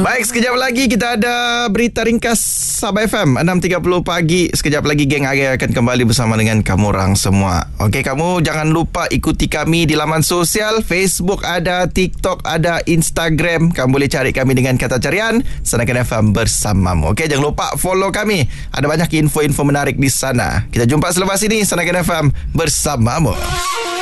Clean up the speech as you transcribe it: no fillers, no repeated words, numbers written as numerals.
Baik, sekejap lagi kita ada berita ringkas Sabah FM 6.30 pagi. Sekejap lagi geng Arya akan kembali bersama dengan kamu orang semua. Okey, kamu jangan lupa ikuti kami di laman sosial. Facebook ada, TikTok ada, Instagram. Kamu boleh cari kami dengan kata carian Sanakan FM bersamamu. Okey, jangan lupa follow kami. Ada banyak info-info menarik di sana. Kita jumpa selepas ini. Sanakan FM bersamamu.